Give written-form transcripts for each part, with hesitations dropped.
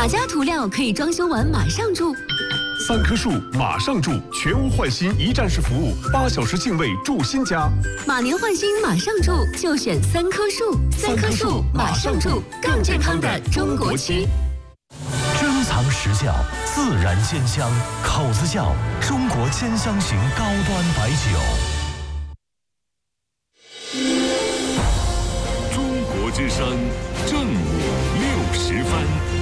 哪家涂料可以装修完马上住 ？3棵树马上住，全屋换新一站式服务，8小时净位住新家。 马年换新马上住，就选3棵树。3棵树马上住，更健康的中国区。 珍藏实窖，自然鲜香，口子窖，中国鲜香型高端白酒。 中国之声正午60分。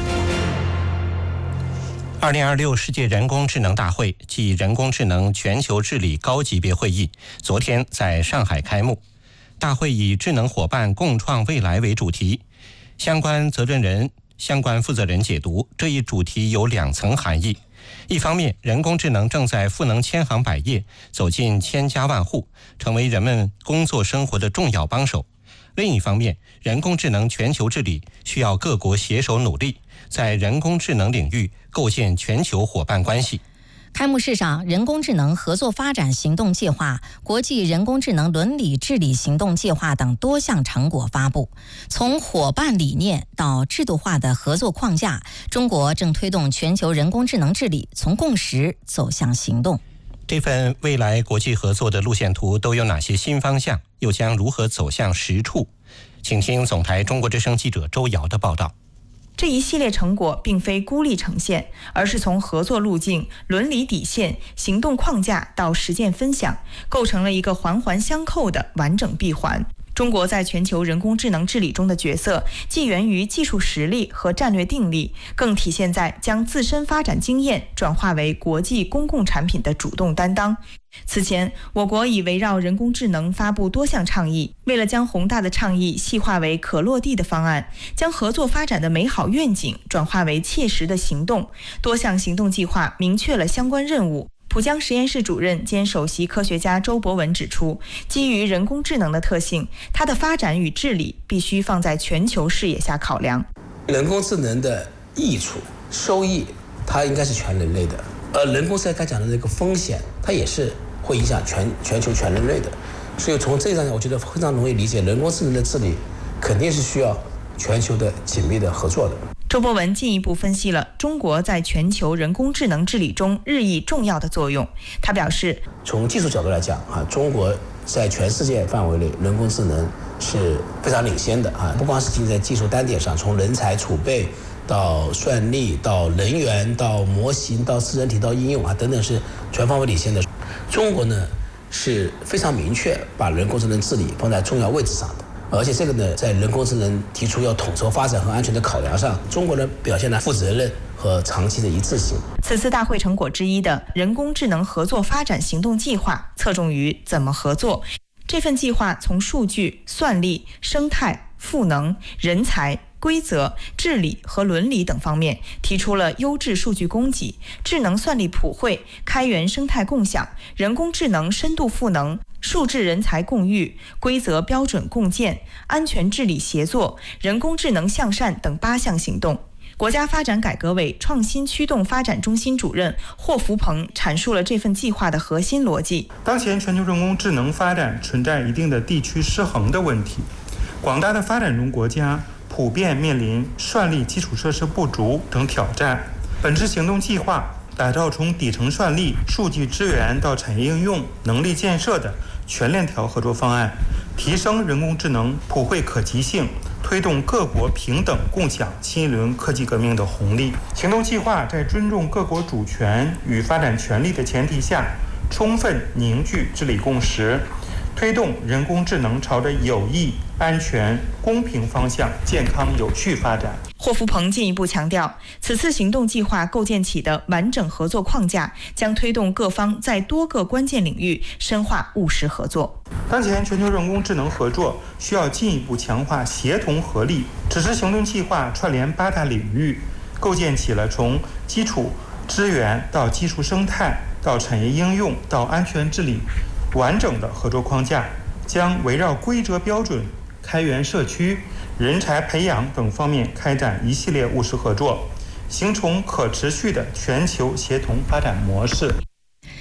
2026世界人工智能大会暨人工智能全球治理高级别会议昨天在上海开幕。大会以智能伙伴共创未来为主题，相关负责人解读，这一主题有2层含义。一方面，人工智能正在赋能千行百业，走进千家万户，成为人们工作生活的重要帮手。另一方面，人工智能全球治理需要各国携手努力，在人工智能领域构建全球伙伴关系。 开幕式上，人工智能合作发展行动计划、国际人工智能伦理治理行动计划等多项成果发布。从伙伴理念到制度化的合作框架，中国正推动全球人工智能治理从共识走向行动。 这份未来国际合作的路线图都有哪些新方向，又将如何走向实处？请听总台中国之声记者周瑶的报道。 这一系列成果并非孤立呈现，而是从合作路径、伦理底线、行动框架到实践分享，构成了一个环环相扣的完整闭环。中国在全球人工智能治理中的角色，既源于技术实力和战略定力，更体现在将自身发展经验转化为国际公共产品的主动担当。此前，我国已围绕人工智能发布多项倡议，为了将宏大的倡议细化为可落地的方案，将合作发展的美好愿景转化为切实的行动，多项行动计划明确了相关任务。浦江实验室主任兼首席科学家周博文指出，基于人工智能的特性，它的发展与治理必须放在全球视野下考量。 人工智能的益处、收益，它应该是全人类的，而人工智能刚讲的那个风险，它也是会影响全球全人类的。所以从这一上，我觉得非常容易理解，人工智能的治理肯定是需要全球的紧密的合作的。 周博文进一步分析了中国在全球人工智能治理中日益重要的作用。他表示， 从技术角度来讲，中国在全世界范围内人工智能是非常领先的，不光是仅在技术单点上，从人才储备到算力到人员到模型到智能体到应用等等，是全方位领先的。中国呢是非常明确把人工智能治理放在重要位置上的。而且这个呢，在人工智能提出要统筹发展和安全的考量上，中国人表现了负责任和长期的一致性。 此次大会成果之一的人工智能合作发展行动计划，侧重于怎么合作。这份计划从数据、算力、生态、赋能、人才、规则、治理和伦理等方面，提出了优质数据供给、智能算力普惠、开源生态共享、人工智能深度赋能、数智人才共育、规则标准共建、安全治理协作、人工智能向善等8项行动。国家发展改革委创新驱动发展中心主任霍福鹏阐述了这份计划的核心逻辑。 当前全球人工智能发展存在一定的地区失衡的问题，广大的发展中国家普遍面临算力基础设施不足等挑战。本次行动计划打造从底层算力、数据资源到产业应用、能力建设的全链条合作方案，提升人工智能普惠可及性，推动各国平等共享新一轮科技革命的红利。行动计划在尊重各国主权与发展权利的前提下，充分凝聚治理共识，推动人工智能朝着有益、安全、公平方向健康有序发展。 霍福鹏进一步强调，此次行动计划构建起的完整合作框架，将推动各方在多个关键领域深化务实合作。 当前全球人工智能合作需要进一步强化协同合力。此次行动计划串联8大领域，构建起了从基础资源到技术生态到产业应用到安全治理完整的合作框架，将围绕规则标准、开源社区、人才培养等方面开展一系列务实合作，形成可持续的全球协同发展模式。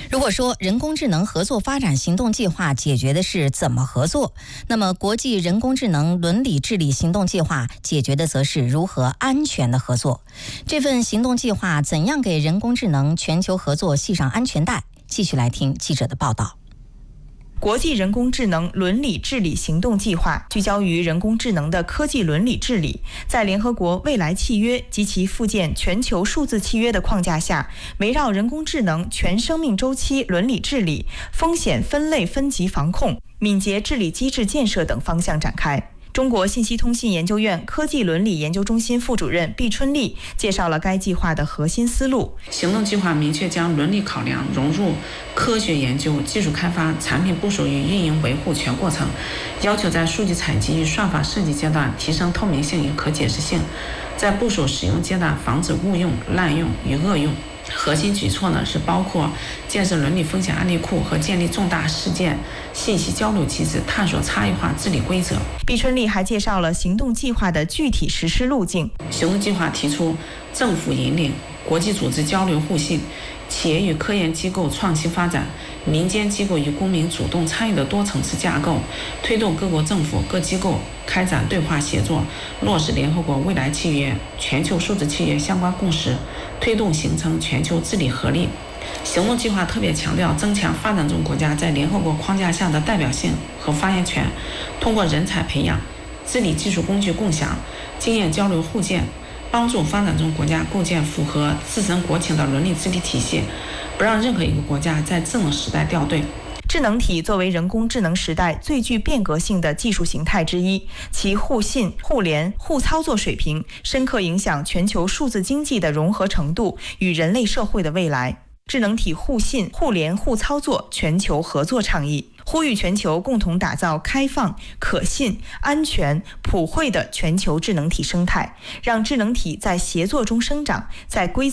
如果说人工智能合作发展行动计划解决的是怎么合作，那么国际人工智能伦理治理行动计划解决的则是如何安全的合作。这份行动计划怎样给人工智能全球合作系上安全带？继续来听记者的报道。 国际人工智能伦理治理行动计划聚焦于人工智能的科技伦理治理，在联合国未来契约及其附件全球数字契约的框架下，围绕人工智能全生命周期伦理治理、风险分类分级防控、敏捷治理机制建设等方向展开。中国信息通信研究院科技伦理研究中心副主任毕春丽介绍了该计划的核心思路。 行动计划明确将伦理考量融入科学研究、技术开发、产品部署与运营维护全过程，要求在数据采集与算法设计阶段提升透明性与可解释性，在部署使用阶段防止误用、滥用与恶用。核心举措呢是包括建设伦理风险案例库和建立重大事件信息交流机制，探索差异化治理规则。 毕春丽还介绍了行动计划的具体实施路径。 行动计划提出政府引领、国际组织交流互信、企业与科研机构创新发展、民间机构与公民主动参与的多层次架构，推动各国政府各机构开展对话协作，落实联合国未来契约、全球数字契约相关共识，推动形成全球治理合力。行动计划特别强调增强发展中国家在联合国框架下的代表性和发言权，通过人才培养、治理技术工具共享、经验交流互鉴，帮助发展中国家构建符合自身国情的伦理治理体系，不让任何一个国家在智能时代掉队。 智能体作为人工智能时代最具变革性的技术形态之一，其互信、互联、互操作水平深刻影响全球数字经济的融合程度与人类社会的未来。智能体互信、互联、互操作全球合作倡议，呼吁全球共同打造开放、可信、安全、普惠的全球智能体生态，让智能体在协作中生长，在规则